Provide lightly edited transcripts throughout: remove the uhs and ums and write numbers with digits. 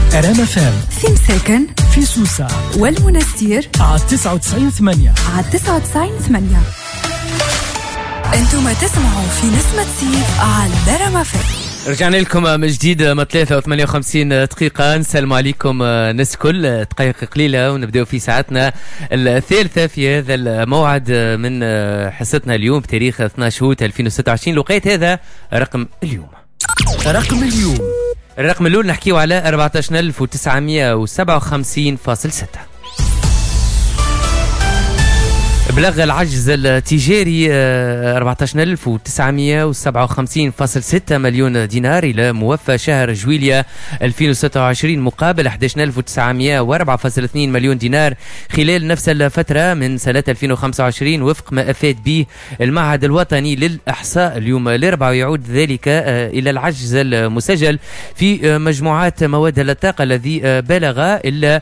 أرام فام في مساكن في سوسة والمنستير على 99.8 على 99.8. انتم تسمعوا في نسمة سيف على أرام فام. رجعنا لكم من جديد من 3:58 دقيقة. نسلم عليكم ناس كل دقائق قليلة ونبدأ في ساعتنا الثالثة في هذا الموعد من حصتنا اليوم بتاريخ 12 هوت 2026. لقيت هذا رقم اليوم. الرقم الأول نحكيه على 14,957.6. بلغ العجز التجاري 14,957.6 مليون دينار إلى موفى شهر جويلية 2026 مقابل 11,904.2 مليون دينار خلال نفس الفترة من سنة 2025 وفق ما أفاد به المعهد الوطني للإحصاء اليوم الأربعاء. يعود ذلك إلى العجز المسجل في مجموعات مواد الطاقة الذي بلغ إلا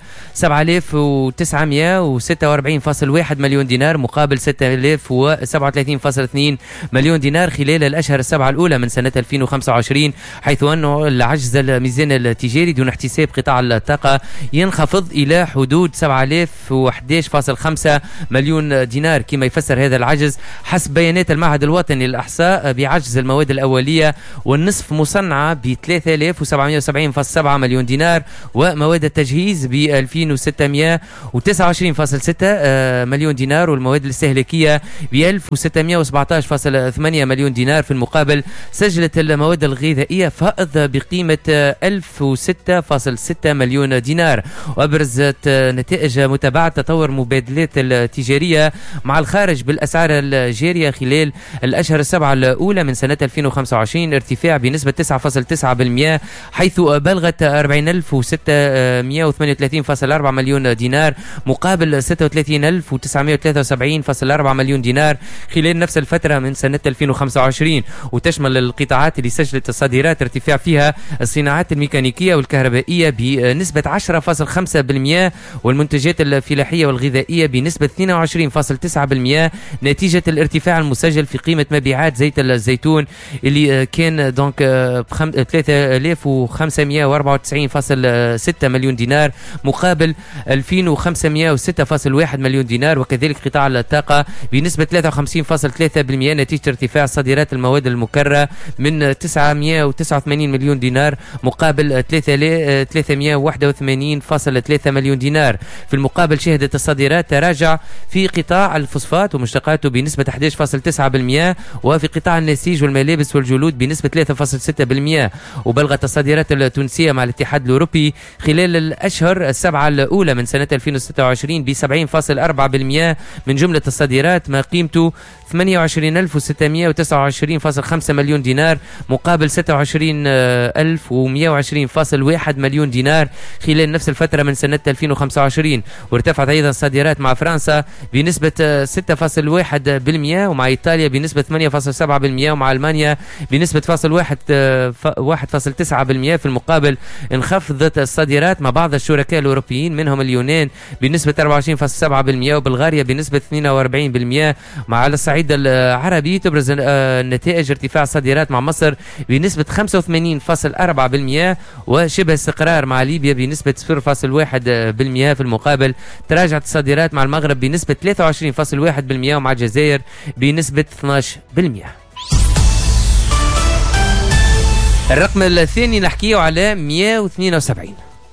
7,946.1 مليون دينار مقابل 6,037.2 مليون دينار خلال الأشهر السبعة الأولى من سنة 2025، حيث أن العجز الميزان التجاري دون احتساب قطاع الطاقة ينخفض إلى حدود 7,011.5 مليون دينار، كما يفسر هذا العجز حسب بيانات المعهد الوطني للإحصاء بعجز المواد الأولية والنصف مصنعة ب 3,770.7 مليون دينار ومواد التجهيز ب 2,629.6 مليون دينار والمواد الاستهلاكية ب 1,617.8 مليون دينار. في المقابل سجلت المواد الغذائية فائض بقيمة 1,006.6 مليون دينار. وأبرزت نتائج متابعة تطور مبادلات التجارية مع الخارج بالأسعار الجارية خلال الأشهر السبعة الأولى من سنة 2025 ارتفاع بنسبة 9.9%، حيث بلغت 40,638.4 مليون دينار مقابل 36,973.4 مليون دينار خلال نفس الفترة من سنة 2025. وتشمل القطاعات اللي سجلت الصادرات ارتفاع فيها الصناعات الميكانيكية والكهربائية بنسبة 10.5% والمنتجات الفلاحية والغذائية بنسبة 22.9% نتيجة الارتفاع المسجل في قيمة مبيعات زيت الزيتون اللي كان دونك 3,594.6 مليون دينار مقابل 2,506.1 مليون دينار. وكذلك قطاع الطاقة بنسبة 53.3% نتيجة ارتفاع صادرات المواد المكررة من 989 مليون دينار مقابل 381.3 مليون دينار. في المقابل شهدت الصادرات تراجع في قطاع الفوسفات ومشتقاته بنسبة 11.9% وفي قطاع النسيج والملابس والجلود بنسبة 3.6%. وبلغت الصادرات التونسية مع الاتحاد الأوروبي خلال الأشهر السبعة الأولى من سنة 2026 ب 70.4% من جملة الصادرات ما قيمته 28,629.5 مليون دينار مقابل 26,120.1 مليون دينار خلال نفس الفترة من سنة 2025. وارتفعت أيضا الصادرات مع فرنسا بنسبة 6.1% ومع إيطاليا بنسبة 8.7% ومع ألمانيا بنسبة 1.9%. في المقابل انخفضت الصادرات مع بعض الشركاء الأوروبيين منهم اليونان بنسبة 24.7% وبلغاريا بنسبة 42%. مع الصعيد العربي تبرز نتائج ارتفاع الصادرات مع مصر بنسبة 85.4% وشبه استقرار مع ليبيا بنسبة 0.1%. في المقابل تراجعت الصادرات مع المغرب بنسبة 23.1% ومع الجزائر بنسبة 12%. الرقم الثاني نحكيه على 172.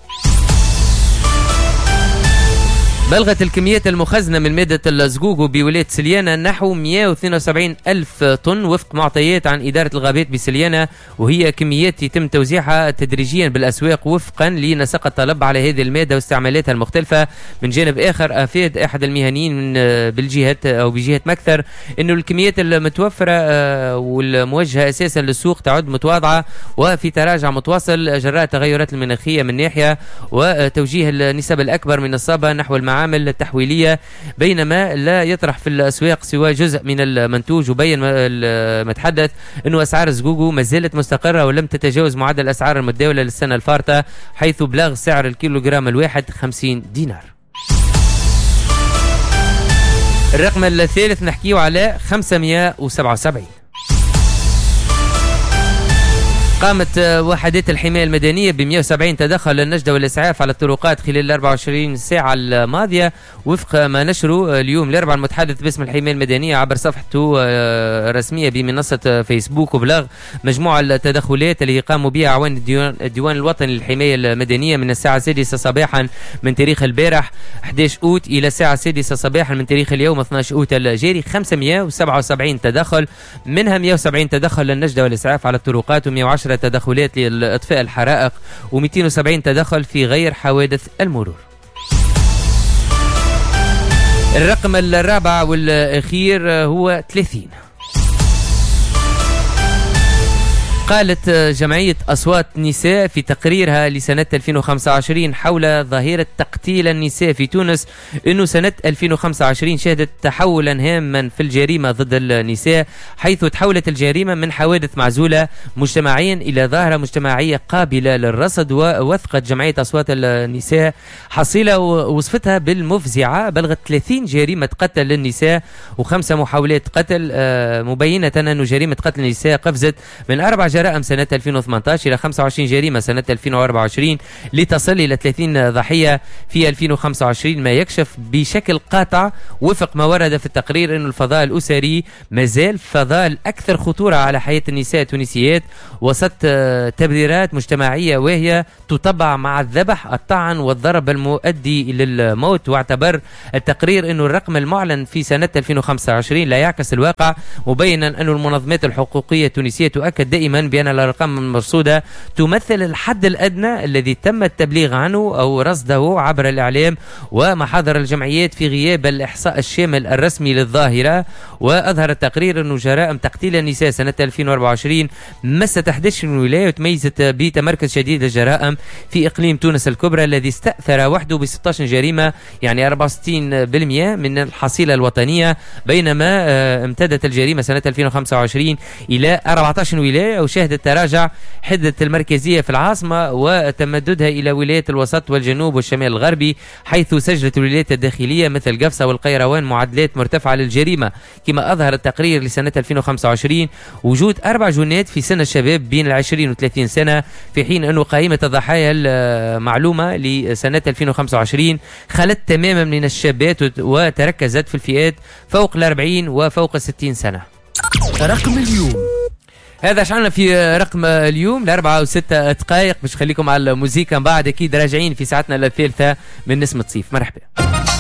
بلغت الكميات المخزنة من مادة الزقوق بولاية سليانة نحو 172 ألف طن وفق معطيات عن إدارة الغابات بسليانة، وهي كميات يتم توزيعها تدريجيا بالأسواق وفقا لنسق الطلب على هذه المادة واستعمالاتها المختلفة. من جانب آخر أفاد أحد المهنيين من بالجهة أو بجهة مكثر أنه الكميات المتوفرة والموجهة أساسا للسوق تعد متواضعة وفي تراجع متواصل جراء التغيرات المناخية من ناحية وتوجيه النسب الأكبر من الصابة نحو المعامل التحويلية، بينما لا يطرح في الأسواق سوى جزء من المنتوج. وبين المتحدث أنه أسعار الزقوق ما زالت مستقرة ولم تتجاوز معدل الأسعار المتداولة للسنة الفارطة، حيث بلغ سعر الكيلوغرام الواحد 50 دينار. الرقم الثالث نحكيه على 577. قامت وحدات الحماية المدنية ب 170 تدخل للنجدة والإسعاف على الطرقات خلال 24 ساعة الماضية، وفق ما نشره اليوم الأربعاء المتحدث باسم الحماية المدنية عبر صفحته الرسمية بمنصة فيسبوك، وبلغ مجموعة التدخلات اللي قاموا بها أعوان الديوان الوطني للحماية المدنية من الساعة 6 صباحا من تاريخ البارح 11 أوت إلى الساعة 6 صباحا من تاريخ اليوم 12 أوت الجاري 577 تدخل، منها 170 تدخل للنجدة والإسعاف على الطرقات، و110 تدخلات لإطفاء الحرائق، و270 تدخل في غير حوادث المرور. الرقم الرابع والأخير هو 30. قالت جمعية أصوات نساء في تقريرها لسنة 2025 حول ظاهرة تقتيل النساء في تونس أنه سنة 2025 شهدت تحولا هاما في الجريمة ضد النساء، حيث تحولت الجريمة من حوادث معزولة مجتمعيا إلى ظاهرة مجتمعية قابلة للرصد. ووثقت جمعية أصوات النساء حصيلة وصفتها بالمفزعة، بلغت 30 جريمة قتل للنساء و5 محاولات قتل، مبينة أن جريمة قتل النساء قفزت من 4 جرائم سنة 2018 إلى 25 جريمة سنة 2024 لتصل إلى 30 ضحية في 2025، ما يكشف بشكل قاطع وفق ما ورد في التقرير أن الفضاء الأسري مازال فضاء الأكثر خطورة على حياة النساء التونسيات وسط تبريرات مجتمعية وهي تطبع مع الذبح، الطعن والضرب المؤدي للموت. واعتبر التقرير أن الرقم المعلن في سنة 2025 لا يعكس الواقع، مبينا أن المنظمات الحقوقية التونسية تؤكد دائما بأن الأرقام المرصودة تمثل الحد الأدنى الذي تم التبليغ عنه أو رصده عبر الإعلام ومحاضر الجمعيات في غياب الإحصاء الشامل الرسمي للظاهرة. وأظهر التقرير أن جرائم تقتيل النساء سنة 2024 مست 11 ولاية وتميزت بتمركز شديد الجرائم في إقليم تونس الكبرى الذي استأثر وحده ب 16 جريمة، يعني 64% من الحصيلة الوطنية، بينما امتدت الجريمة سنة 2025 إلى 14 ولاية وشهدت تراجع حدة المركزية في العاصمة وتمددها إلى ولايات الوسط والجنوب والشمال الغربي، حيث سجلت الولايات الداخلية مثل قفصة والقيروان معدلات مرتفعة للجريمة. كما أظهر التقرير لسنة 2025 وجود 4 جنات في سن الشباب بين 20 و30 سنة، في حين أنه قائمة الضحايا المعلومة لسنة 2025 خلت تماما من الشابات وتركزت في الفئات فوق 40 وفوق 60 سنة. رقم اليوم. هذا شعلنا في رقم اليوم 4 و6 دقائق باش نخليكم على الموسيقى، من بعد أكيد راجعين في ساعتنا الثالثة من نسمة صيف. مرحبا.